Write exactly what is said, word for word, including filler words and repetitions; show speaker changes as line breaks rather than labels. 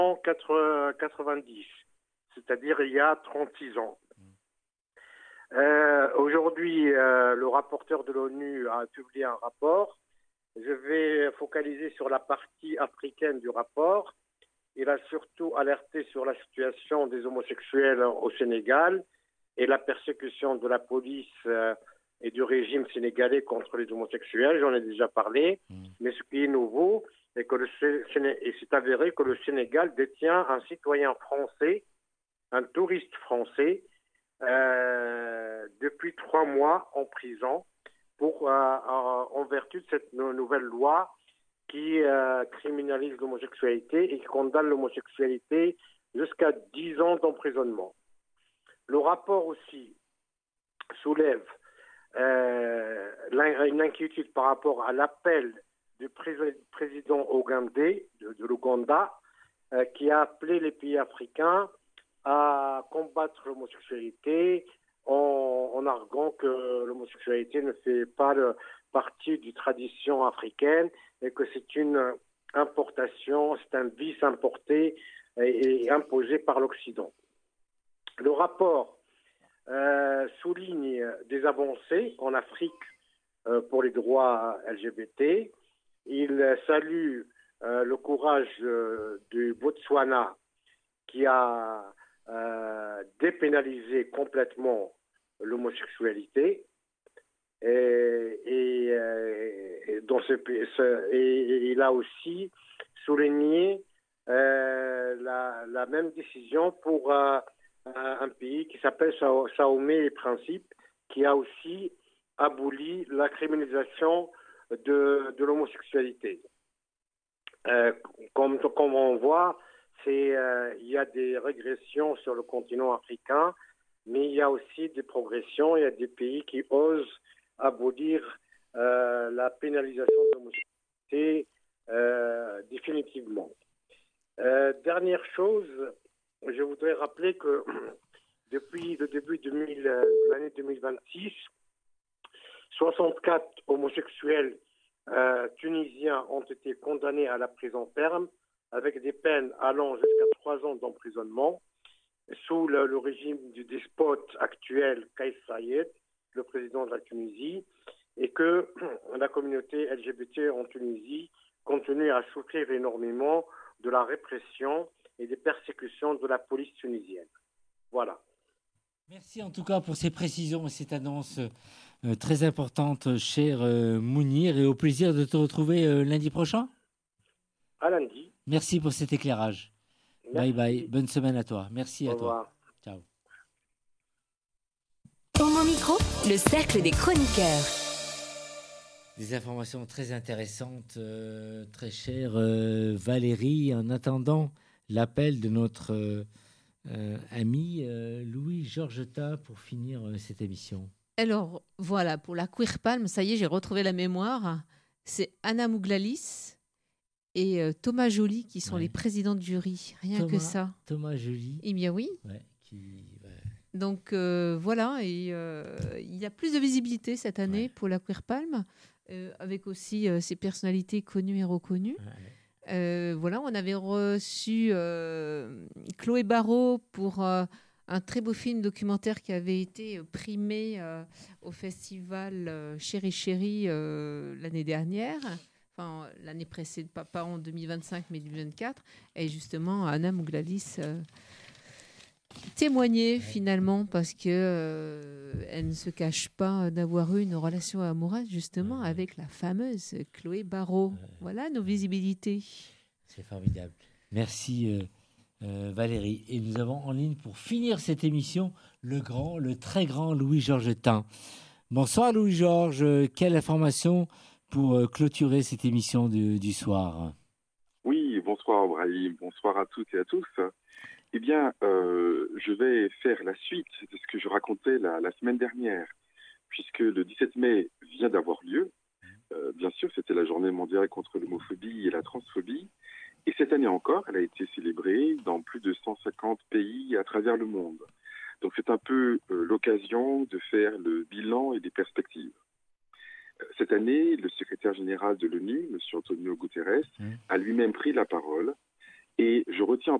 quatre-vingt-dix, c'est-à-dire il y a trente-six ans. Euh, aujourd'hui, euh, le rapporteur de l'ONU a publié un rapport. Je vais focaliser sur la partie africaine du rapport. Il a surtout alerté sur la situation des homosexuels au Sénégal et la persécution de la police euh, et du régime sénégalais contre les homosexuels. J'en ai déjà parlé. Mmh. Mais ce qui est nouveau, c'est que le Séné- et c'est avéré que le Sénégal détient un citoyen français, un touriste français, euh, depuis trois mois en prison pour, euh, en, en vertu de cette nouvelle loi qui euh, criminalise l'homosexualité et qui condamne l'homosexualité jusqu'à dix ans d'emprisonnement. Le rapport aussi soulève euh, une inquiétude par rapport à l'appel du pré- président ougandais, de, de l'Ouganda, euh, qui a appelé les pays africains à combattre l'homosexualité en, en arguant que l'homosexualité ne fait pas le, partie d'une tradition africaine et que c'est une importation, c'est un vice importé et, et imposé par l'Occident. Le rapport euh, souligne des avancées en Afrique euh, pour les droits L G B T. Il salue euh, le courage euh, du Botswana qui a euh, dépénalisé complètement l'homosexualité. Et, et, et, dans ce, ce, et il a aussi souligné euh, la, la même décision pour euh, un pays qui s'appelle Sao, Saomé et Principe, qui a aussi aboli la criminalisation de, de l'homosexualité. Euh, comme, comme on voit, c'est, euh, il y a des régressions sur le continent africain, mais il y a aussi des progressions. Il y a des pays qui osent abolir euh, la pénalisation de l'homosexualité euh, définitivement. Euh, dernière chose, je voudrais rappeler que depuis le début de l'année deux mille vingt-six, soixante-quatre homosexuels euh, tunisiens ont été condamnés à la prison ferme avec des peines allant jusqu'à trois ans d'emprisonnement sous le, le régime du despote actuel Kais Saied, le président de la Tunisie, et que la communauté L G B T en Tunisie continue à souffrir énormément de la répression et des persécutions de la police tunisienne. Voilà.
Merci en tout cas pour ces précisions et cette annonce euh, très importante, cher euh, Mounir, et au plaisir de te retrouver euh, lundi prochain.
À lundi.
Merci pour cet éclairage.
Merci.
Bye bye, bonne semaine à toi. Merci
Au
à
revoir.
toi. Ciao.
Pour mon micro, le cercle des chroniqueurs.
Des informations très intéressantes, euh, très chère euh, Valérie, en attendant l'appel de notre euh, euh, ami euh, Louis Georgeta pour finir euh, cette émission.
Alors, voilà, pour la Queer Palm, ça y est, j'ai retrouvé la mémoire. C'est Anna Mouglalis et euh, Thomas Joly qui sont ouais. les présidents de jury. Rien
Thomas,
que ça.
Thomas Joly.
Eh bien oui.
Ouais, qui, ouais.
Donc euh, voilà, et euh, il y a plus de visibilité cette année ouais. pour la Queer Palm, euh, avec aussi euh, ces personnalités connues et reconnues. Ouais. Euh, voilà, on avait reçu euh, Chloé Barrault pour euh, un très beau film documentaire qui avait été primé euh, au festival euh, Chéri Chéri euh, l'année dernière. Enfin, l'année précédente, pas, pas en deux mille vingt-cinq, mais deux mille vingt-quatre. Et justement, Anna Mouglalis euh, témoignait finalement parce qu'elle euh, ne se cache pas d'avoir eu une relation amoureuse justement ouais. avec la fameuse Chloé Barrault. Ouais. Voilà nos visibilités.
C'est formidable. Merci euh, euh, Valérie. Et nous avons en ligne pour finir cette émission le grand, le très grand Louis Georgetin. Bonsoir Louis-Georges. Quelle information pour euh, clôturer cette émission de, du soir?
Oui, bonsoir Brahim. Bonsoir à toutes et à tous. Eh bien, euh, je vais faire la suite de ce que je racontais la, la semaine dernière, puisque le dix-sept mai vient d'avoir lieu. Euh, bien sûr, c'était la journée mondiale contre l'homophobie et la transphobie. Et cette année encore, elle a été célébrée dans plus de cent cinquante pays à travers le monde. Donc c'est un peu euh, l'occasion de faire le bilan et des perspectives. Euh, cette année, le secrétaire général de l'ONU, M. Antonio Guterres, mmh. a lui-même pris la parole Et je retiens en